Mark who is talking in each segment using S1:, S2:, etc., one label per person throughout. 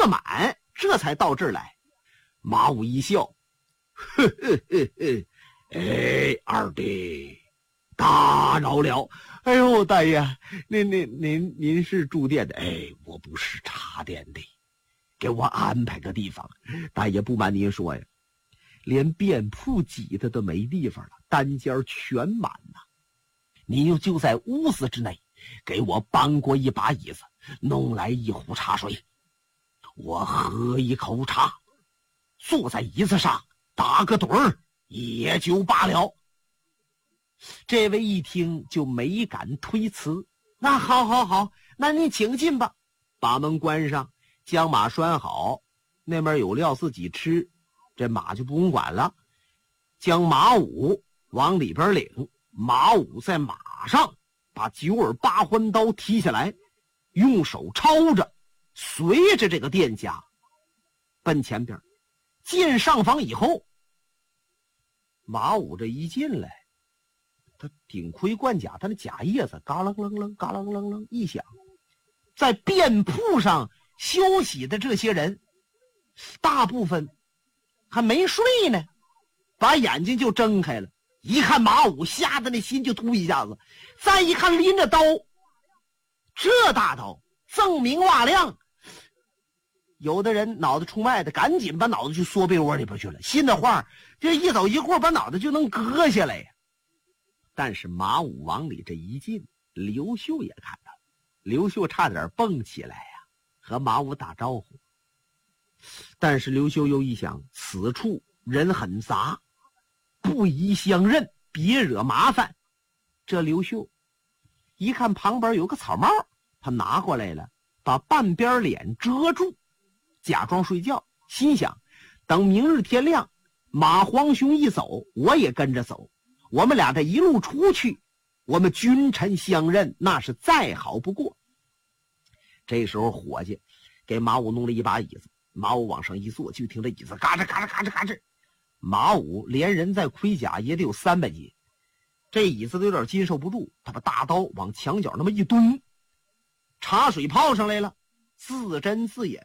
S1: 个满，这才到这儿来。马武一笑，呵呵呵呵，哎，二弟，打扰了。哎呦，大爷，您是住店的？哎，我不是茶店的，给我安排个地方。大爷，不瞒您说呀，连便铺挤的都没地方了，单间全满了。您就在屋子之内，给我搬过一把椅子，弄来一壶茶水，我喝一口茶，坐在椅子上打个盹儿也就罢了。这位一听就没敢推辞，那好，那你请进吧。把门关上，将马拴好，那边有料自己吃，这马就不用管了。将马武往里边领，马武在马上把九耳八环刀提下来，用手抄着，随着这个店家奔前边。进上房以后，马武这一进来，他顶盔贯甲，他的甲叶子嘎楞楞楞嘎楞楞楞一响，在便铺上休息的这些人大部分还没睡呢，把眼睛就睁开了，一看马武，吓得那心就突一下子，再一看拎着刀，这大刀锃明瓦亮，有的人脑袋出卖的赶紧把脑袋就缩被窝里边去了，心的话这一走一会儿把脑袋就能割下来呀。但是马武往里这一进，刘秀也看到了，刘秀差点蹦起来呀，和马武打招呼。但是刘秀又一想，此处人很杂，不宜相认，别惹麻烦。这刘秀一看旁边有个草帽，他拿过来了，把半边脸遮住，假装睡觉，心想等明日天亮，马皇兄一走，我也跟着走，我们俩这一路出去，我们君臣相认，那是再好不过。这时候伙计给马武弄了一把椅子，马武往上一坐，就听这椅子嘎吱嘎吱嘎吱嘎吱。马武连人在盔甲也得有300斤，这椅子都有点经受不住，他把大刀往墙角那么一蹲，茶水泡上来了，自斟自饮。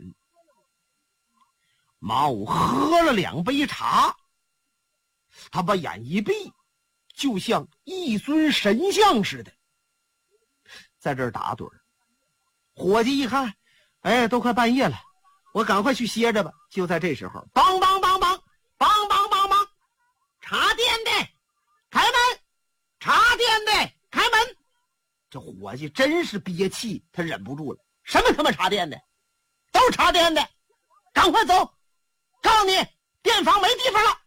S1: 马武喝了2杯茶，他把眼一闭，就像一尊神像似的，在这儿打盹。伙计一看，哎，都快半夜了，我赶快去歇着吧。就在这时候，梆梆梆梆梆梆梆梆，茶店的开门，茶店的开门。这伙计真是憋气，他忍不住了，什么他妈茶店的，都是茶店的，赶快走，告诉你店房没地方了。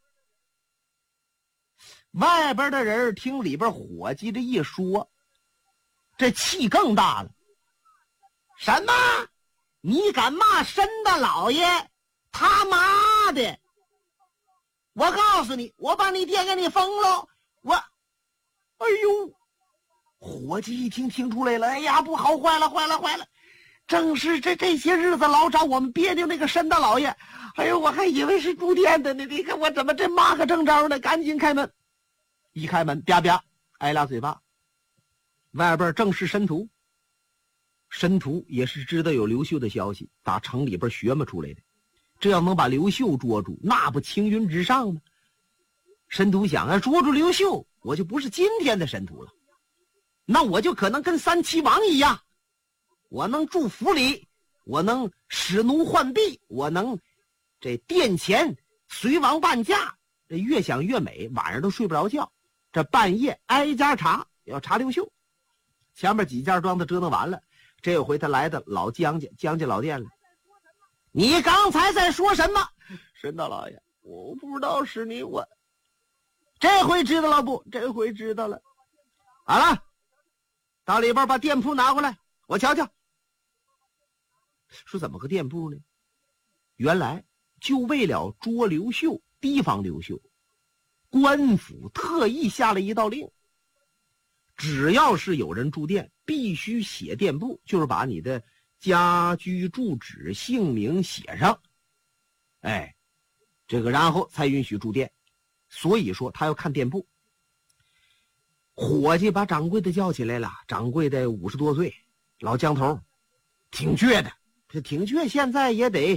S1: 外边的人听里边伙计这一说，这气更大了。什么？你敢骂申大老爷？他妈的！我告诉你，我把你店给你封了！哎呦！伙计一听出来了，哎呀，不好，坏了！正是这些日子老找我们别扭那个申大老爷，哎呦，我还以为是住店的呢，你看我怎么这骂个正着呢？赶紧开门！一开门，啪啪挨俩嘴巴。外边正是申屠，申屠也是知道有刘秀的消息，打城里边学嘛出来的，这要能把刘秀捉住，那不青云直上吗？申屠想啊，捉住刘秀，我就不是今天的申屠了，那我就可能跟三齐王一样，我能住府里，我能使奴换婢，我能这殿前随王伴驾，这越想越美，晚上都睡不着觉，这半夜挨家查，要查刘秀。前面几家庄子折腾完了，这回他来的老姜家老店了。你刚才在说什么？申大老爷，我不知道是你，我这回知道了不？这回知道了。好了，到里边把店铺拿过来，我瞧瞧。说怎么个店铺呢？原来就为了捉刘秀，提防刘秀，官府特意下了一道令，只要是有人住店，必须写店铺，就是把你的家居住址姓名写上，哎，这个然后才允许住店。所以说他要看店铺。伙计把掌柜的叫起来了，掌柜的50多岁，老姜头，挺倔的，这挺倔，现在也得